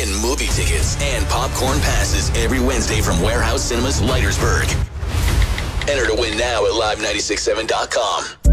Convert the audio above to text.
win movie tickets and popcorn passes every Wednesday from Warehouse Cinemas, Leitersburg. Enter to win now at live967.com.